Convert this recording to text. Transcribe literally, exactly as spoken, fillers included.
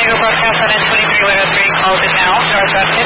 Diego broadcast on N twenty-three one oh three, calls it now, start traffic.